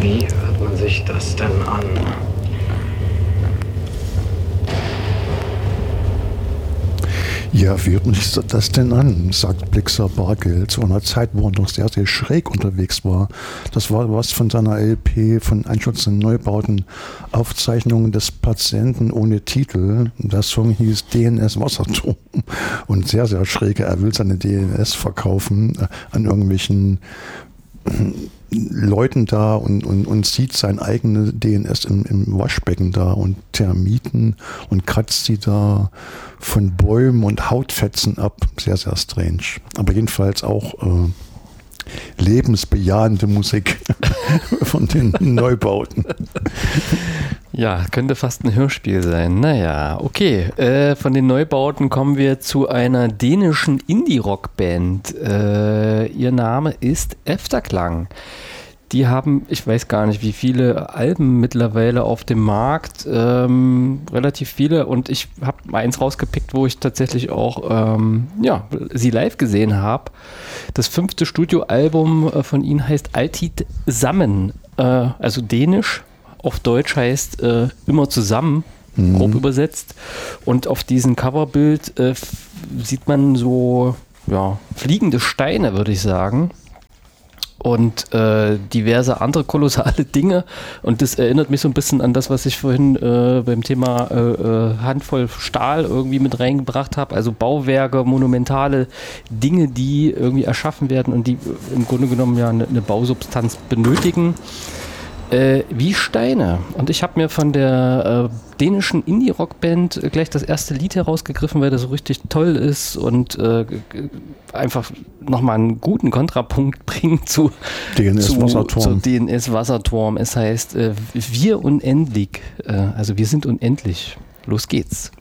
Wie hört man sich das denn an? Ja, wie hört man sich das denn an, sagt Blixer Bargeld, zu einer Zeit, wo er noch sehr, sehr schräg unterwegs war. Das war was von seiner LP von Einsturz in Neubauten, Aufzeichnungen des Patienten ohne Titel. Der Song hieß DNS Wasserturm und sehr, sehr schräge. Er will seine DNS verkaufen an irgendwelchen Leuten da und sieht sein eigenes DNS im Waschbecken da und Termiten und kratzt sie da von Bäumen und Hautfetzen ab. Sehr, sehr strange. Aber jedenfalls auch lebensbejahende Musik von den Neubauten. Ja, könnte fast ein Hörspiel sein. Naja, okay. Von den Neubauten kommen wir zu einer dänischen Indie-Rock-Band. Ihr Name ist Efterklang. Die haben, ich weiß gar nicht, wie viele Alben mittlerweile auf dem Markt, relativ viele, und ich habe eins rausgepickt, wo ich tatsächlich auch sie live gesehen habe. Das 5. Studioalbum von ihnen heißt Altid Sammen, also dänisch, auf Deutsch heißt immer zusammen, grob übersetzt, und auf diesem Coverbild sieht man so fliegende Steine, würde ich sagen. Und diverse andere kolossale Dinge. Und das erinnert mich so ein bisschen an das, was ich vorhin beim Thema Handvoll Stahl irgendwie mit reingebracht habe. Also Bauwerke, monumentale Dinge, die irgendwie erschaffen werden und die im Grunde genommen ja eine Bausubstanz benötigen. Wie Steine. Und ich habe mir von der dänischen Indie-Rock-Band gleich das erste Lied herausgegriffen, weil das so richtig toll ist und einfach nochmal einen guten Kontrapunkt bringt zu DNS Wasserturm. Es heißt Wir unendlich, also wir sind unendlich. Los geht's.